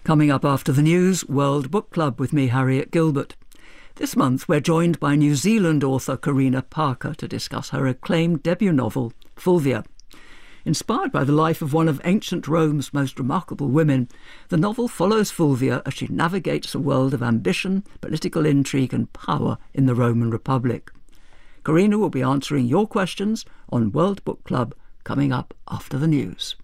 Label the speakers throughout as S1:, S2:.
S1: Coming up after the news, World Book Club with me, Harriet Gilbert. This month we're joined by New Zealand author Karina Parker to discuss her acclaimed debut novel, Fulvia. Inspired by the life of one of ancient Rome's most remarkable women, the novel follows Fulvia as she navigates a world of ambition, political intrigue and power in the Roman Republic. Karina will be answering your questions on World Book Club coming up after the news.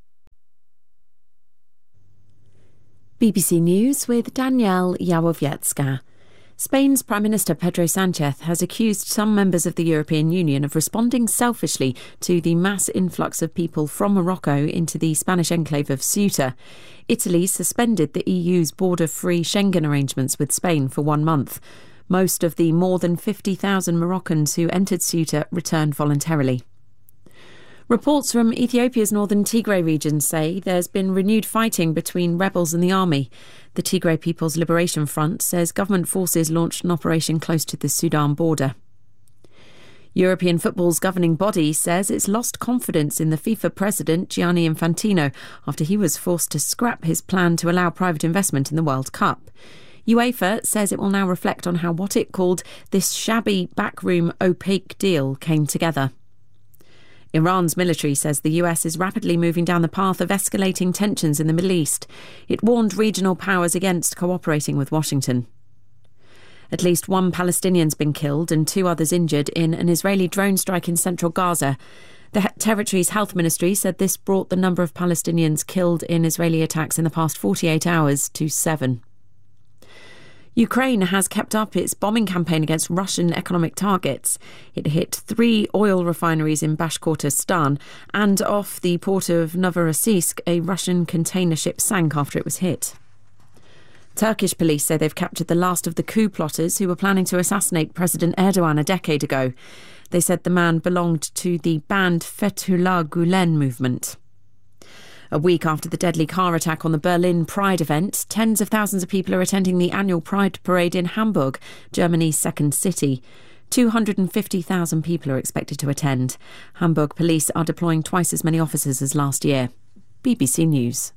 S2: BBC News with Danielle Jałowiecka. Spain's Prime Minister Pedro Sánchez has accused some members of the European Union of responding selfishly to the mass influx of people from Morocco into the Spanish enclave of Ceuta. Italy suspended the EU's border-free Schengen arrangements with Spain for 1 month. Most of the more than 50,000 Moroccans who entered Ceuta returned voluntarily. Reports from Ethiopia's northern Tigray region say there's been renewed fighting between rebels and the army. The Tigray People's Liberation Front says government forces launched an operation close to the Sudan border. European football's governing body says it's lost confidence in the FIFA president Gianni Infantino after he was forced to scrap his plan to allow private investment in the World Cup. UEFA says it will now reflect on how what it called this shabby, backroom, opaque deal came together. Iran's military says the US is rapidly moving down the path of escalating tensions in the Middle East. It warned regional powers against cooperating with Washington. At least 1 Palestinian's been killed and 2 others injured in an Israeli drone strike in central Gaza. The territory's health ministry said this brought the number of Palestinians killed in Israeli attacks in the past 48 hours to 7. Ukraine has kept up its bombing campaign against Russian economic targets. It hit 3 oil refineries in Bashkortostan, and off the port of Novorossiysk, a Russian container ship sank after it was hit. Turkish police say they've captured the last of the coup plotters who were planning to assassinate President Erdogan a decade ago. They said the man belonged to the banned Fethullah Gulen movement. A week after the deadly car attack on the Berlin Pride event, tens of thousands of people are attending the annual Pride parade in Hamburg, Germany's second city. 250,000 people are expected to attend. Hamburg police are deploying twice as many officers as last year. BBC News.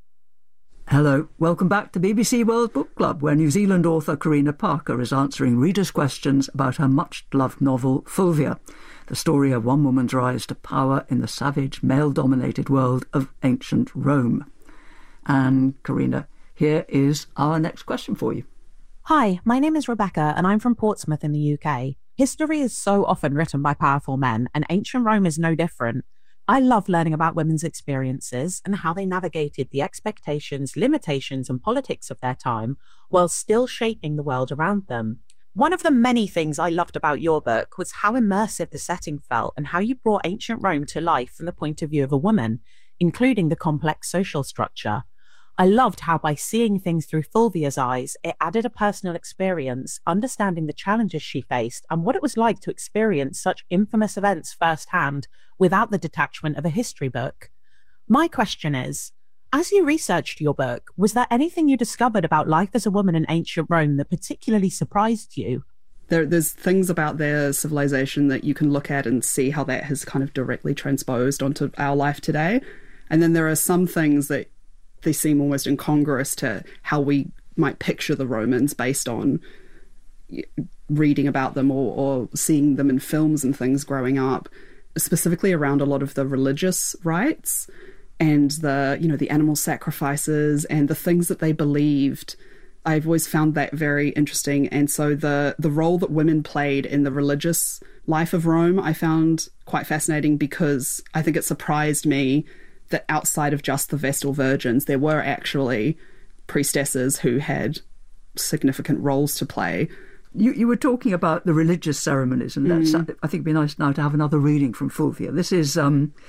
S1: Hello, welcome back to BBC World Book Club, where New Zealand author Karina Parker is answering readers' questions about her much-loved novel Fulvia, the story of one woman's rise to power in the savage, male-dominated world of ancient Rome. And Karina, here is our next question for you.
S3: Hi, my name is Rebecca and I'm from Portsmouth in the UK. History is so often written by powerful men, and ancient Rome is no different. I love learning about women's experiences and how they navigated the expectations, limitations and politics of their time while still shaping the world around them. One of the many things I loved about your book was how immersive the setting felt and how you brought ancient Rome to life from the point of view of a woman, including the complex social structure. I loved how by seeing things through Fulvia's eyes, it added a personal experience, understanding the challenges she faced and what it was like to experience such infamous events firsthand without the detachment of a history book. My question is, as you researched your book, was there anything you discovered about life as a woman in ancient Rome that particularly surprised you?
S4: There's things about their civilization that you can look at and see how that has kind of directly transposed onto our life today. And then there are some things that they seem almost incongruous to how we might picture the Romans based on reading about them or seeing them in films and things growing up, specifically around a lot of the religious rites and the animal sacrifices and the things that they believed. I've always found that very interesting. And so the role that women played in the religious life of Rome, I found quite fascinating, because I think it surprised me that outside of just the Vestal Virgins, there were actually priestesses who had significant roles to play.
S1: You were talking about the religious ceremonies, and I think it'd be nice now to have another reading from Fulvia. This is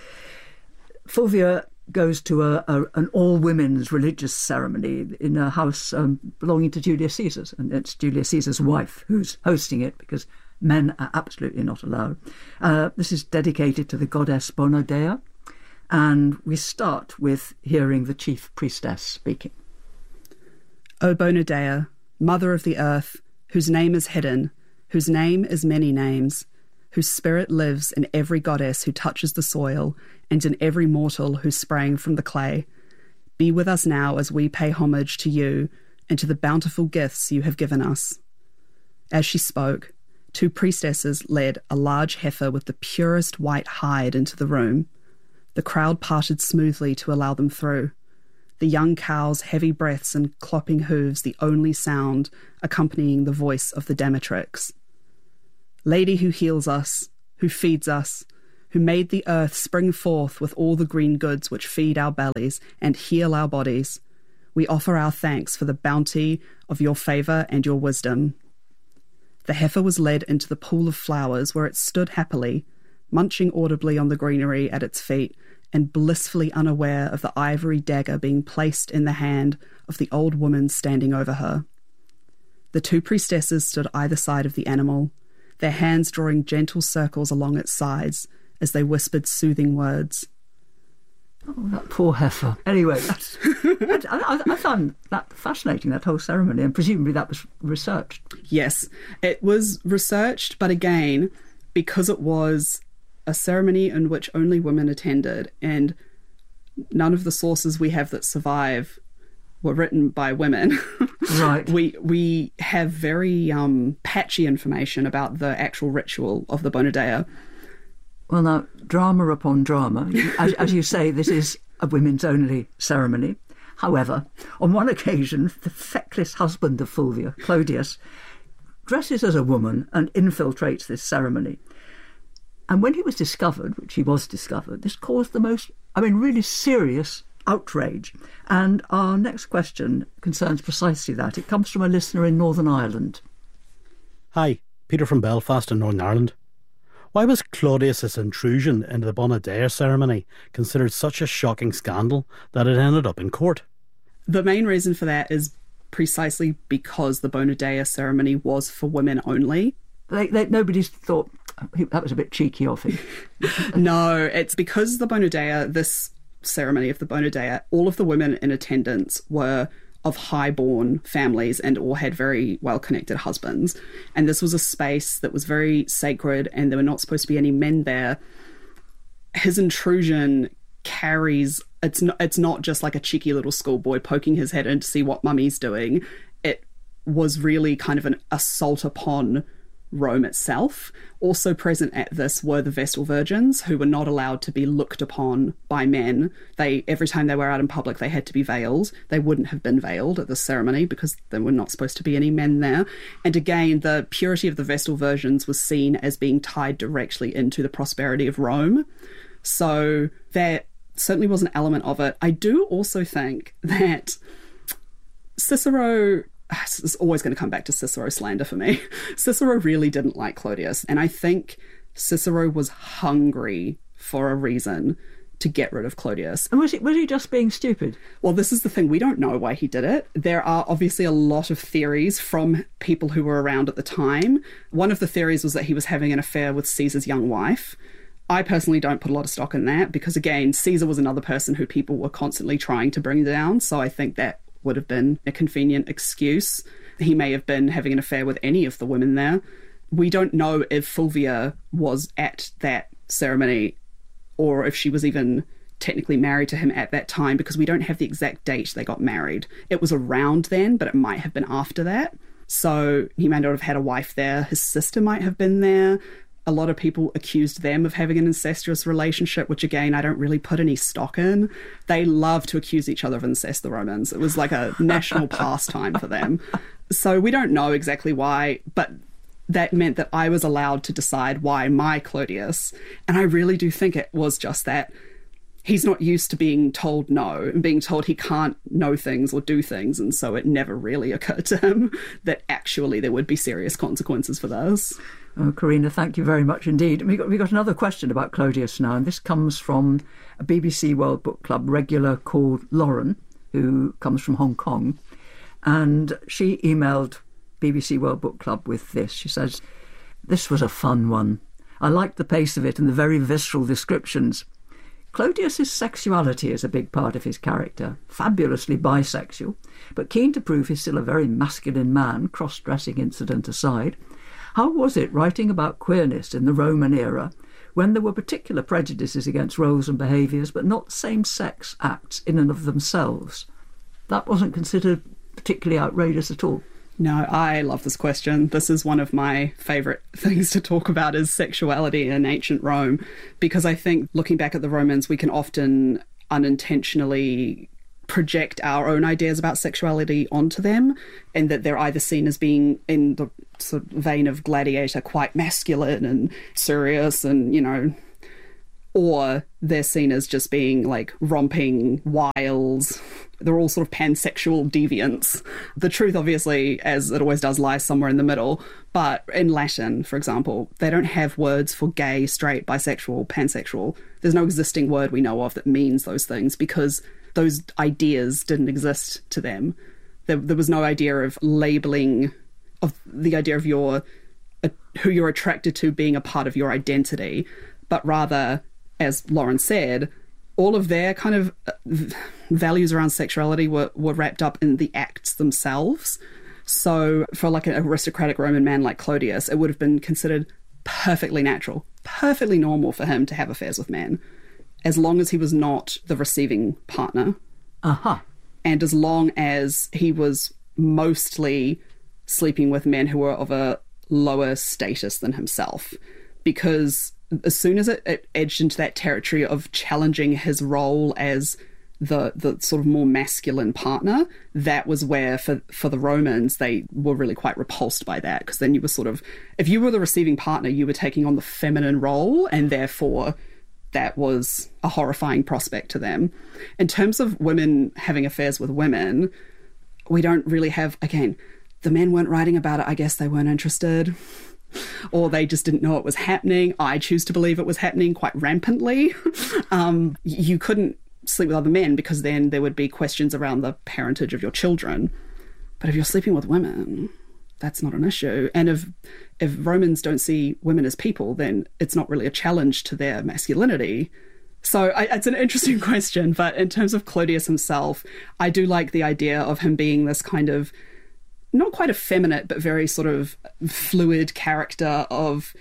S1: Fulvia goes to an all-women's religious ceremony in a house belonging to Julius Caesar, and it's Julius Caesar's wife who's hosting it because men are absolutely not allowed. This is dedicated to the goddess Bona Dea, and we start with hearing the chief priestess speaking.
S4: O Bona Dea, mother of the earth, whose name is hidden, whose name is many names, whose spirit lives in every goddess who touches the soil and in every mortal who sprang from the clay. Be with us now as we pay homage to you and to the bountiful gifts you have given us." As she spoke, 2 priestesses led a large heifer with the purest white hide into the room. The crowd parted smoothly to allow them through, the young cow's heavy breaths and clopping hooves the only sound accompanying the voice of the Demetrix. "Lady who heals us, who feeds us, who made the earth spring forth with all the green goods which feed our bellies and heal our bodies, we offer our thanks for the bounty of your favour and your wisdom." The heifer was led into the pool of flowers where it stood happily, munching audibly on the greenery at its feet and blissfully unaware of the ivory dagger being placed in the hand of the old woman standing over her. The 2 priestesses stood either side of the animal, their hands drawing gentle circles along its sides as they whispered soothing words.
S1: Oh, that poor heifer. Anyway, I found that fascinating, that whole ceremony, and presumably that was researched.
S4: Yes, it was researched, but again, because it was a ceremony in which only women attended, and none of the sources we have that survive were written by women.
S1: Right.
S4: We have very patchy information about the actual ritual of the Bona Dea.
S1: Well, now, drama upon drama. As you say, this is a women's-only ceremony. However, on one occasion, the feckless husband of Fulvia, Clodius, dresses as a woman and infiltrates this ceremony. And when he was discovered, which he was discovered, this caused the most, really serious outrage. And our next question concerns precisely that. It comes from a listener in Northern Ireland.
S5: Hi, Peter from Belfast in Northern Ireland. Why was Claudius's intrusion into the Bona Dea ceremony considered such a shocking scandal that it ended up in court?
S4: The main reason for that is precisely because the Bona Dea ceremony was for women only.
S1: Nobody's thought that was a bit cheeky of him.
S4: No, it's because the Bona Dea, this ceremony of the Bona Dea, all of the women in attendance were of high-born families and all had very well-connected husbands. And this was a space that was very sacred and there were not supposed to be any men there. His intrusion carries... It's not just like a cheeky little schoolboy poking his head in to see what mummy's doing. It was really kind of an assault upon Rome itself. Also present at this were the Vestal Virgins, who were not allowed to be looked upon by men. Every time they were out in public, they had to be veiled. They wouldn't have been veiled at this ceremony because there were not supposed to be any men there. And again, the purity of the Vestal Virgins was seen as being tied directly into the prosperity of Rome. So there certainly was an element of it. I do also think that Cicero... It's always going to come back to Cicero slander for me. Cicero really didn't like Clodius, and I think Cicero was hungry for a reason to get rid of Clodius.
S1: And was he just being stupid?
S4: Well, this is the thing. We don't know why he did it. There are obviously a lot of theories from people who were around at the time. One of the theories was that he was having an affair with Caesar's young wife. I personally don't put a lot of stock in that because, again, Caesar was another person who people were constantly trying to bring down, so I think that would have been a convenient excuse. He may have been having an affair with any of the women there. We don't know if Fulvia was at that ceremony or if she was even technically married to him at that time because we don't have the exact date they got married. It was around then, but it might have been after that. So he may not have had a wife there. His sister might have been there. A lot of people accused them of having an incestuous relationship, which, again, I don't really put any stock in. They love to accuse each other of incest, the Romans. It was like a national pastime for them. So we don't know exactly why, but that meant that I was allowed to decide why my Clodius. And I really do think it was just that he's not used to being told no and being told he can't know things or do things. And so it never really occurred to him that actually there would be serious consequences for this.
S1: Oh, Karina, thank you very much indeed. We got another question about Clodius now, and this comes from a BBC World Book Club regular called Lauren, who comes from Hong Kong. And she emailed BBC World Book Club with this. She says, "This was a fun one. I liked the pace of it and the very visceral descriptions. Clodius's sexuality is a big part of his character, fabulously bisexual, but keen to prove he's still a very masculine man, cross-dressing incident aside. How was it writing about queerness in the Roman era when there were particular prejudices against roles and behaviours, but not same-sex acts in and of themselves. That wasn't considered particularly outrageous at all.
S4: No, I love this question. This is one of my favourite things to talk about, is sexuality in ancient Rome, because I think looking back at the Romans, we can often unintentionally project our own ideas about sexuality onto them, and that they're either seen as being in the sort of vein of Gladiator, quite masculine and serious and, you know, or they're seen as just being like romping wiles. They're all sort of pansexual deviants. The truth, obviously, as it always does, lies somewhere in the middle. But in Latin, for example, they don't have words for gay, straight, bisexual, pansexual. There's no existing word we know of that means those things, because those ideas didn't exist to them. There was no idea of labelling, of the idea of who you're attracted to being a part of your identity, but rather, as Lauren said, all of their kind of values around sexuality were wrapped up in the acts themselves. So for like an aristocratic Roman man like Clodius, it would have been considered perfectly natural, perfectly normal for him to have affairs with men, as long as he was not the receiving partner. And as long as he was mostly sleeping with men who were of a lower status than himself. Because as soon as it edged into that territory of challenging his role as the sort of more masculine partner, that was where for the Romans, they were really quite repulsed by that, because then you were sort of, if you were the receiving partner, you were taking on the feminine role, and therefore that was a horrifying prospect to them. In terms of women having affairs with women, we don't really have, again, the men weren't writing about it. I guess they weren't interested, or they just didn't know it was happening. I choose to believe it was happening quite rampantly. You couldn't sleep with other men because then there would be questions around the parentage of your children. But if you're sleeping with women, that's not an issue. And if Romans don't see women as people, then it's not really a challenge to their masculinity. So it's an interesting question. But in terms of Clodius himself, I do like the idea of him being this kind of, not quite effeminate, but very sort of fluid character of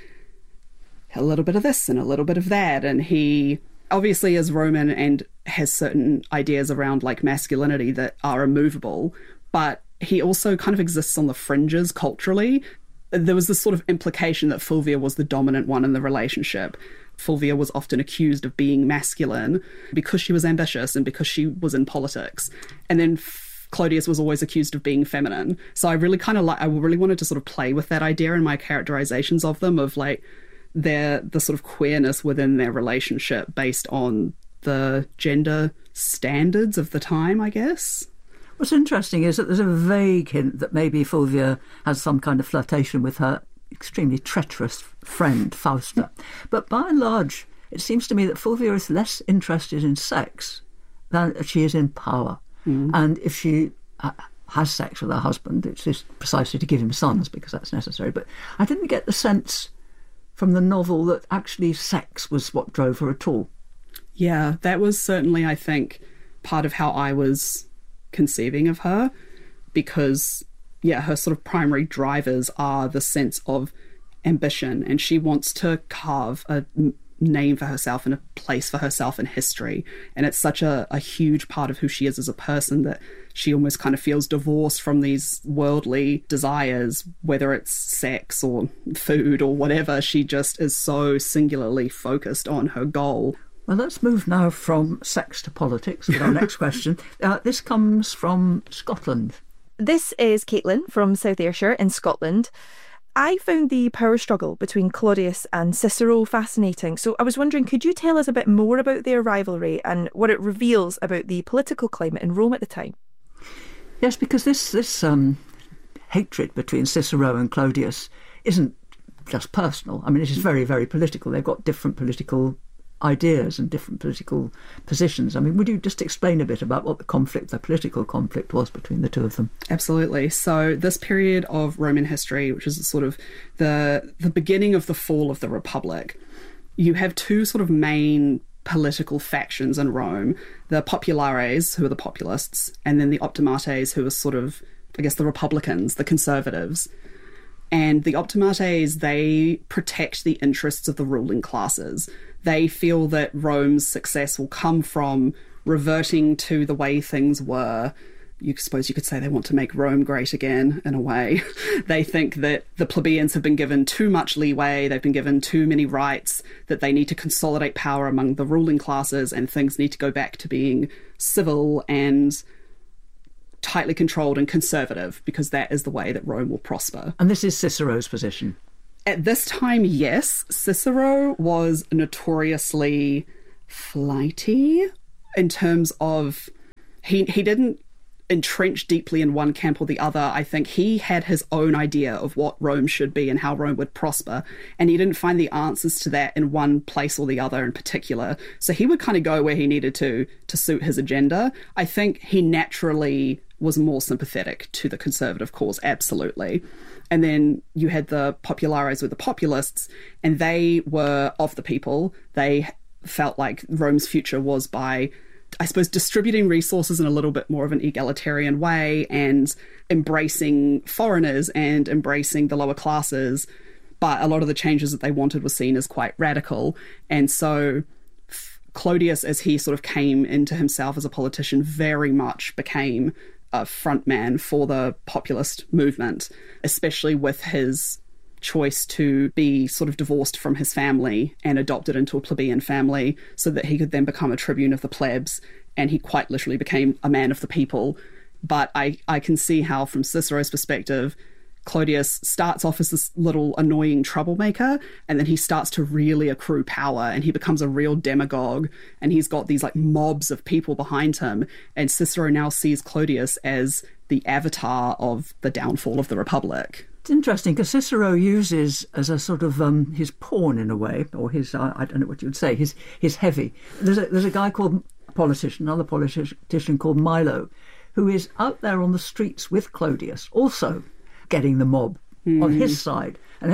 S4: a little bit of this and a little bit of that. And he obviously is Roman and has certain ideas around like masculinity that are immovable, but he also kind of exists on the fringes culturally. There was this sort of implication that Fulvia was the dominant one in the relationship. Fulvia was often accused of being masculine because she was ambitious and because she was in politics. And then Clodius was always accused of being feminine. So I really wanted to sort of play with that idea in my characterizations of them, of like the sort of queerness within their relationship based on the gender standards of the time, I guess.
S1: What's interesting is that there's a vague hint that maybe Fulvia has some kind of flirtation with her extremely treacherous friend, Fausta. But by and large, it seems to me that Fulvia is less interested in sex than she is in power. And if she has sex with her husband, it's just precisely to give him sons, because that's necessary. But I didn't get the sense from the novel that actually sex was what drove her at all.
S4: Yeah, that was certainly, I think, part of how I was conceiving of her, because, yeah, her sort of primary drivers are the sense of ambition, and she wants to carve a name for herself and a place for herself in history. And it's such a huge part of who she is as a person that she almost kind of feels divorced from these worldly desires, whether it's sex or food or whatever. She just is so singularly focused on her goal.
S1: Well, let's move now from sex to politics with our next question. This comes from Scotland.
S6: This is Caitlin from South Ayrshire in Scotland. I found the power struggle between Clodius and Cicero fascinating. So I was wondering, could you tell us a bit more about their rivalry and what it reveals about the political climate in Rome at the time?
S1: Yes, because this hatred between Cicero and Clodius isn't just personal. I mean, it is very, very political. They've got different political ideas and different political positions. I mean, would you just explain a bit about what the political conflict was between the two of them?
S4: Absolutely. So this period of Roman history, which is sort of the beginning of the fall of the Republic, you have two sort of main political factions in Rome: the populares, who are the populists, and then the optimates, who are sort of, I guess, the Republicans, the conservatives. And the Optimates, they protect the interests of the ruling classes. They feel that Rome's success will come from reverting to the way things were. You suppose you could say they want to make Rome great again, in a way. They think that the plebeians have been given too much leeway, they've been given too many rights, that they need to consolidate power among the ruling classes, and things need to go back to being civil and tightly controlled and conservative, because that is the way that Rome will prosper.
S1: And this is Cicero's position.
S4: At this time, yes. Cicero was notoriously flighty in terms of he didn't entrench deeply in one camp or the other. I think he had his own idea of what Rome should be and how Rome would prosper, and he didn't find the answers to that in one place or the other in particular. So he would kind of go where he needed to suit his agenda. I think he naturally was more sympathetic to the conservative cause, absolutely. And then you had the populares with the populists, and they were of the people. They felt like Rome's future was by, I suppose, distributing resources in a little bit more of an egalitarian way and embracing foreigners and embracing the lower classes. But a lot of the changes that they wanted were seen as quite radical. And so Clodius, as he sort of came into himself as a politician, very much became a frontman for the populist movement, especially with his choice to be sort of divorced from his family and adopted into a plebeian family so that he could then become a tribune of the plebs, and he quite literally became a man of the people. But I can see how, from Cicero's perspective, Clodius starts off as this little annoying troublemaker, and then he starts to really accrue power, and he becomes a real demagogue, and he's got these like mobs of people behind him, and Cicero now sees Clodius as the avatar of the downfall of the Republic.
S1: It's interesting because Cicero uses as a sort of his pawn in a way, or his, I don't know what you would say, his heavy. There's a guy called another politician called Milo, who is out there on the streets with Clodius, also getting the mob on his side. And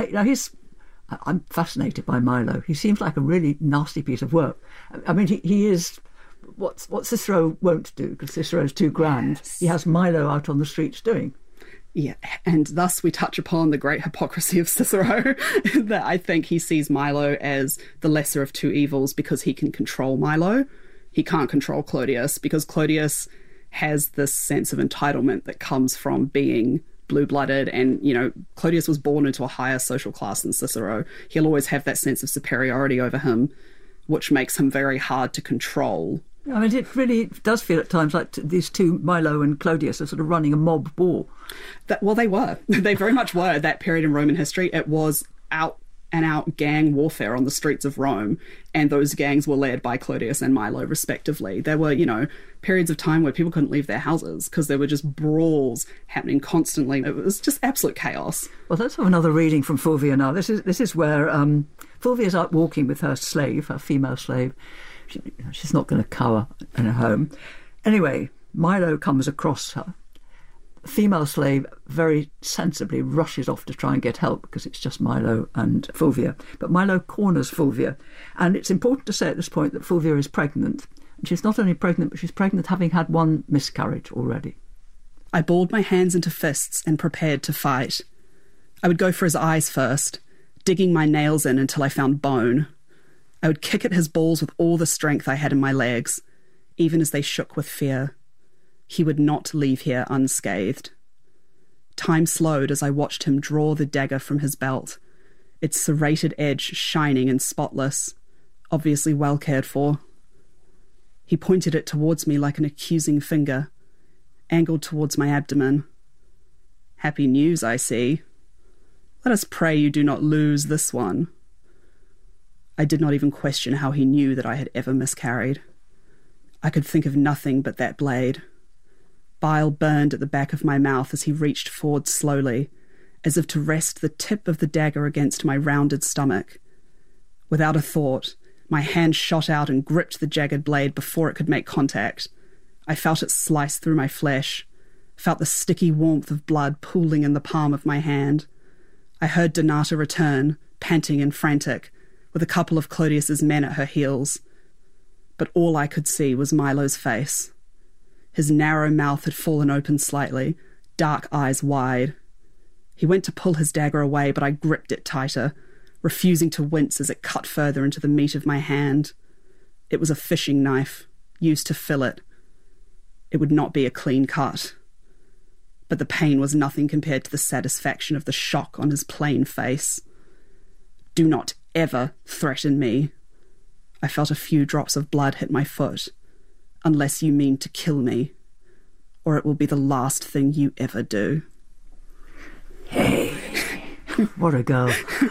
S1: I'm fascinated by Milo. He seems like a really nasty piece of work. I mean, he is what Cicero won't do, because Cicero's too grand. Yes. He has Milo out on the streets doing.
S4: Yeah, and thus we touch upon the great hypocrisy of Cicero, that I think he sees Milo as the lesser of two evils because he can control Milo. He can't control Clodius, because Clodius has this sense of entitlement that comes from being blue-blooded, and, you know, Clodius was born into a higher social class than Cicero. He'll always have that sense of superiority over him, which makes him very hard to control.
S1: I mean, it really does feel at times like these two, Milo and Clodius, are sort of running a mob war.
S4: Well, they were. They very much were at that period in Roman history. It was out-and-out gang warfare on the streets of Rome, and those gangs were led by Clodius and Milo, respectively. There were, you know, periods of time where people couldn't leave their houses because there were just brawls happening constantly. It was just absolute chaos.
S1: Well, let's have another reading from Fulvia now. This is where Fulvia's out walking with her slave, her female slave. She's not going to cower in her home. Anyway, Milo comes across her. The female slave very sensibly rushes off to try and get help because it's just Milo and Fulvia. But Milo corners Fulvia. And it's important to say at this point that Fulvia is pregnant. And she's not only pregnant, but she's pregnant having had one miscarriage already.
S4: I balled my hands into fists and prepared to fight. I would go for his eyes first, digging my nails in until I found bone. I would kick at his balls with all the strength I had in my legs, even as they shook with fear. He would not leave here unscathed. Time slowed as I watched him draw the dagger from his belt, its serrated edge shining and spotless, obviously well cared for. He pointed it towards me like an accusing finger, angled towards my abdomen. Happy news, I see. Let us pray you do not lose this one. I did not even question how he knew that I had ever miscarried. I could think of nothing but that blade. Bile burned at the back of my mouth as he reached forward slowly, as if to rest the tip of the dagger against my rounded stomach. Without a thought, my hand shot out and gripped the jagged blade before it could make contact. I felt it slice through my flesh, felt the sticky warmth of blood pooling in the palm of my hand. I heard Donata return, panting and frantic, with a couple of Clodius's men at her heels. But all I could see was Milo's face. His narrow mouth had fallen open slightly, dark eyes wide. He went to pull his dagger away, but I gripped it tighter, refusing to wince as it cut further into the meat of my hand. It was a fishing knife, used to fillet. It would not be a clean cut. But the pain was nothing compared to the satisfaction of the shock on his plain face. Do not ever threaten me. I felt a few drops of blood hit my foot. Unless you mean to kill me, or it will be the last thing you ever do.
S1: Hey, what a girl.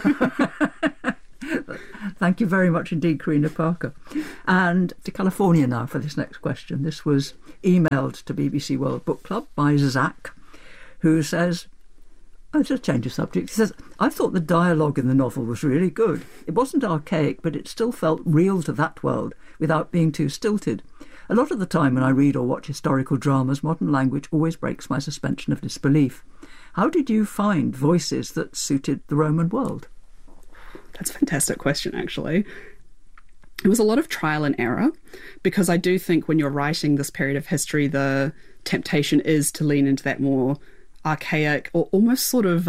S1: Thank you very much indeed, Karina Parker. And to California now for this next question. This was emailed to BBC World Book Club by Zach, who says, it's a change of subject. He says, I thought the dialogue in the novel was really good. It wasn't archaic, but it still felt real to that world without being too stilted. A lot of the time when I read or watch historical dramas, modern language always breaks my suspension of disbelief. How did you find voices that suited the Roman world?
S4: That's a fantastic question, actually. It was a lot of trial and error, because I do think when you're writing this period of history, the temptation is to lean into that more archaic or almost sort of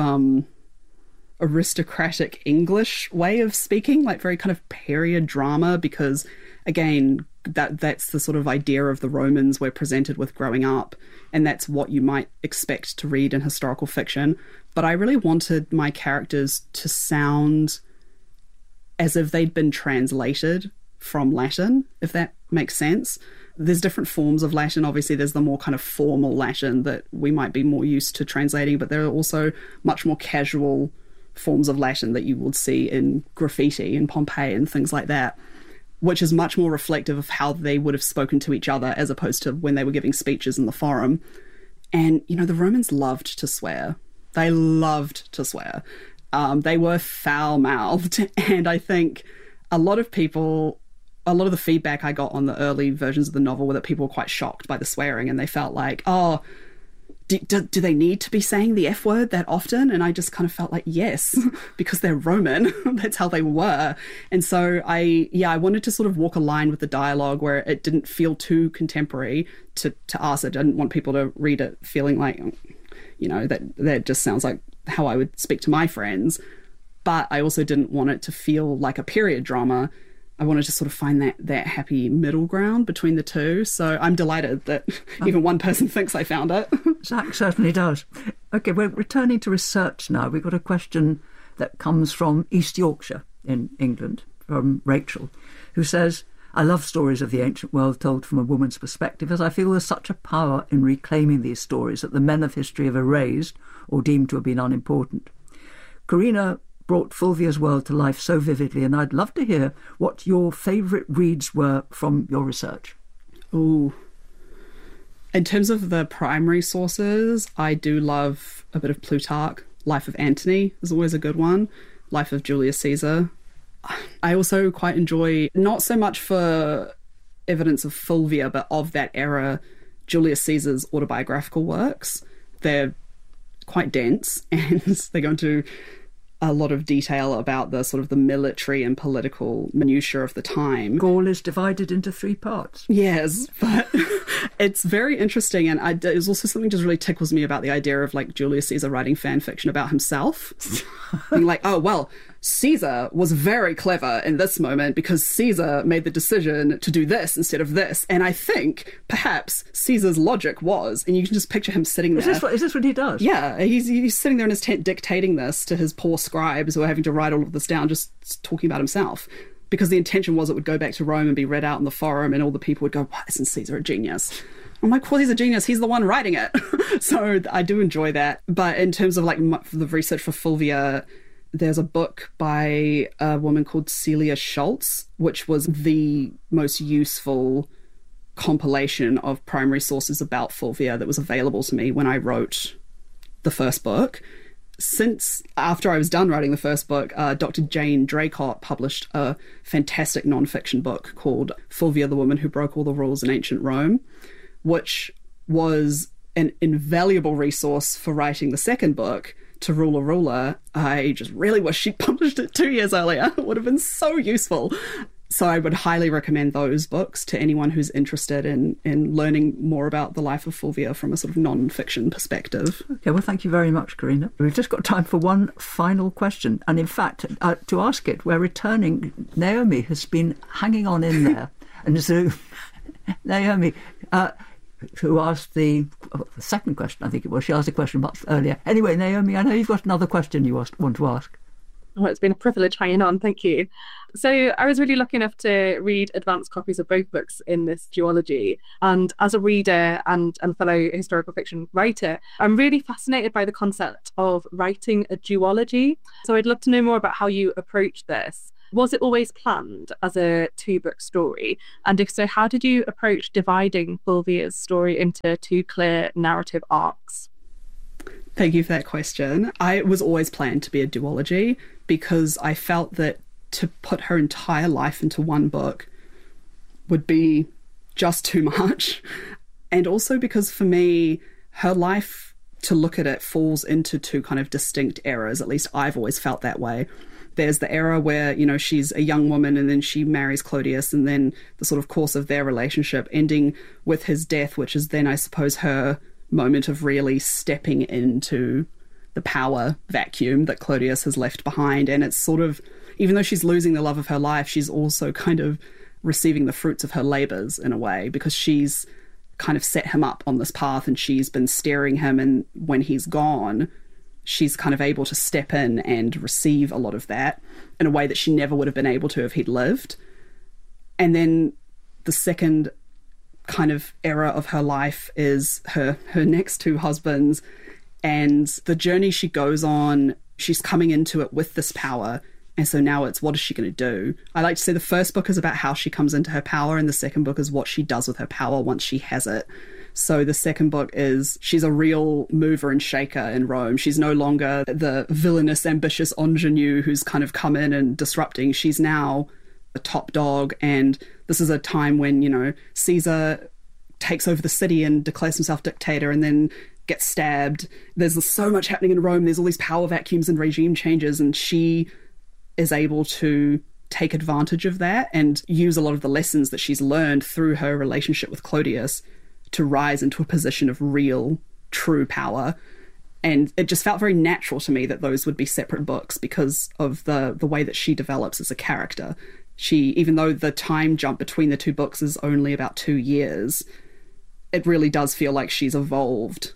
S4: aristocratic English way of speaking, like very kind of period drama, because, again, that's the sort of idea of the Romans we're presented with growing up, and that's what you might expect to read in historical fiction. But I really wanted my characters to sound as if they'd been translated from Latin, if that makes sense. There's different forms of Latin. Obviously, there's the more kind of formal Latin that we might be more used to translating, but there are also much more casual forms of Latin that you would see in graffiti in Pompeii and things like that, which is much more reflective of how they would have spoken to each other as opposed to when they were giving speeches in the forum. And, you know, the Romans loved to swear. They loved to swear. They were foul-mouthed. And I think a lot of the feedback I got on the early versions of the novel were that people were quite shocked by the swearing, and they felt like, oh, do they need to be saying the F word that often? And I just kind of felt like, yes, because they're Roman. That's how they were. And so I wanted to sort of walk a line with the dialogue where it didn't feel too contemporary to us. I didn't want people to read it feeling like, you know, that just sounds like how I would speak to my friends. But I also didn't want it to feel like a period drama. I wanted to sort of find that happy middle ground between the two. So I'm delighted that even one person thinks I found it.
S1: Zach certainly does. OK, we're returning to research now. We've got a question that comes from East Yorkshire in England, from Rachel, who says, I love stories of the ancient world told from a woman's perspective, as I feel there's such a power in reclaiming these stories that the men of history have erased or deemed to have been unimportant. Karina brought Fulvia's world to life so vividly, and I'd love to hear what your favourite reads were from your research.
S4: Ooh. In terms of the primary sources, I do love a bit of Plutarch. Life of Antony is always a good one. Life of Julius Caesar. I also quite enjoy, not so much for evidence of Fulvia, but of that era, Julius Caesar's autobiographical works. They're quite dense, and they go into a lot of detail about the sort of the military and political minutiae of the time.
S1: Gaul is divided into 3 parts.
S4: Yes, but it's very interesting, and there's also something just really tickles me about the idea of like Julius Caesar writing fan fiction about himself. Being like, oh, well, Caesar was very clever in this moment because Caesar made the decision to do this instead of this. And I think perhaps Caesar's logic was, and you can just picture him sitting there.
S1: Is this what he does?
S4: Yeah, he's sitting there in his tent dictating this to his poor scribes who are having to write all of this down, just talking about himself. Because the intention was it would go back to Rome and be read out in the forum, and all the people would go, why isn't Caesar a genius? I'm like, well, he's a genius. He's the one writing it. So I do enjoy that. But in terms of like the research for Fulvia, there's a book by a woman called Celia Schultz, which was the most useful compilation of primary sources about Fulvia that was available to me when I wrote the first book. Since after I was done writing the first book, Dr. Jane Draycott published a fantastic nonfiction book called Fulvia, the Woman Who Broke All the Rules in Ancient Rome, which was an invaluable resource for writing the second book, To Rule a Ruler. I just really wish she'd published it 2 years earlier. It would have been so useful. So I would highly recommend those books to anyone who's interested in learning more about the life of Fulvia from a sort of non-fiction perspective.
S1: Okay, well, thank you very much, Karina. We've just got time for one final question. And in fact, to ask it, we're returning. Naomi has been hanging on in there. And so, Naomi, who asked the second question, I think it was, she asked a question much earlier. Anyway, Naomi, I know you've got another question you want to ask.
S7: Oh, it's been a privilege hanging on, thank you. So I was really lucky enough to read advanced copies of both books in this duology. And as a reader and fellow historical fiction writer, I'm really fascinated by the concept of writing a duology. So I'd love to know more about how you approach this. Was it always planned as a 2-book story? And if so, how did you approach dividing Fulvia's story into 2 clear narrative arcs?
S4: Thank you for that question. It was always planned to be a duology because I felt that to put her entire life into one book would be just too much. And also because for me, her life, to look at it, falls into 2 kind of distinct eras. At least I've always felt that way. There's the era where, you know, she's a young woman and then she marries Clodius, and then the sort of course of their relationship ending with his death, which is then, I suppose, her moment of really stepping into the power vacuum that Clodius has left behind. And it's sort of, even though she's losing the love of her life, she's also kind of receiving the fruits of her labours in a way, because she's kind of set him up on this path and she's been steering him, and when he's gone, she's kind of able to step in and receive a lot of that in a way that she never would have been able to if he'd lived. And then the second kind of era of her life is her next 2 husbands, and the journey she goes on, she's coming into it with this power, and so now it's, what is she going to do? I like to say the first book is about how she comes into her power, and the second book is what she does with her power once she has it. So the second book is, she's a real mover and shaker in Rome. She's no longer the villainous, ambitious ingenue who's kind of come in and disrupting. She's now a top dog, and this is a time when, you know, Caesar takes over the city and declares himself dictator and then gets stabbed. There's so much happening in Rome. There's all these power vacuums and regime changes, and she is able to take advantage of that and use a lot of the lessons that she's learned through her relationship with Clodius to rise into a position of real, true power. And it just felt very natural to me that those would be separate books because of the way that she develops as a character. She, even though the time jump between the 2 books is only about 2 years, it really does feel like she's evolved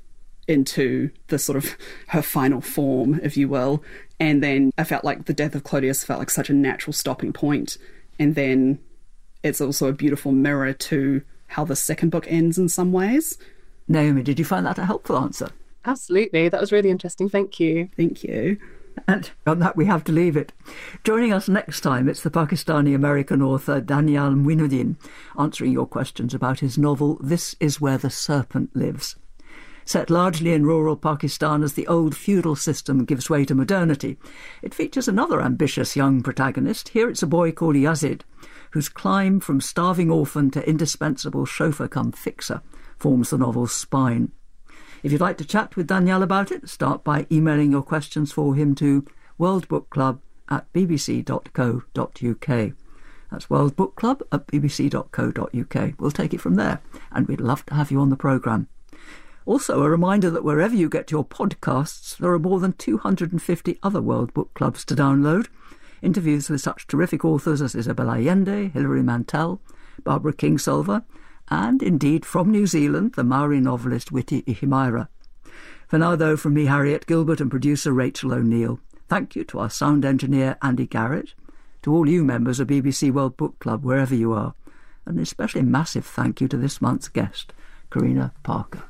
S4: into the sort of her final form, if you will. And then I felt like the death of Clodius felt like such a natural stopping point. And then it's also a beautiful mirror to how the second book ends in some ways.
S1: Naomi, did you find that a helpful answer?
S7: Absolutely. That was really interesting. Thank you.
S4: Thank you.
S1: And on that, we have to leave it. Joining us next time, it's the Pakistani-American author Danyal Muinuddin, answering your questions about his novel This Is Where the Serpent Lives. Set largely in rural Pakistan as the old feudal system gives way to modernity, it features another ambitious young protagonist. Here it's a boy called Yazid, whose climb from starving orphan to indispensable chauffeur-cum-fixer forms the novel's spine. If you'd like to chat with Danyal about it, start by emailing your questions for him to worldbookclub@bbc.co.uk. That's worldbookclub@bbc.co.uk. We'll take it from there, and we'd love to have you on the programme. Also, a reminder that wherever you get your podcasts, there are more than 250 other World Book Clubs to download. Interviews with such terrific authors as Isabel Allende, Hilary Mantel, Barbara Kingsolver, and indeed from New Zealand, the Maori novelist Witi Ihimaera. For now, though, from me, Harriet Gilbert, and producer Rachel O'Neill, thank you to our sound engineer Andy Garrett, to all you members of BBC World Book Club, wherever you are, and an especially massive thank you to this month's guest, Karina Parker.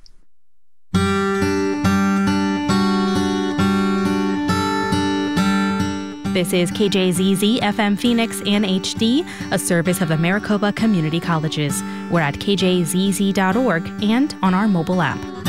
S8: This is KJZZ FM Phoenix and HD, a service of the Maricopa Community Colleges. We're at kjzz.org and on our mobile app.